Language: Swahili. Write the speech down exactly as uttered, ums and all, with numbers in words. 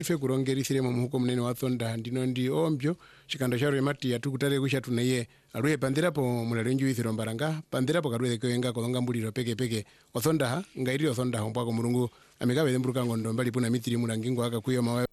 ife kurongerisire mu muhuko munene wa Thonda ndino ndi ombyo chikando cha remati yatukutale kusha tunaye aluye pandirapo mulalenju ithiro mbaranga pandirapo kadwe kwenga kolonga mbuliro peke peke Othonda ngairi Othonda hombwa ko mulungu amekabe mburuka ngondo mbali puna mitiri mulangingo akakuyo mawa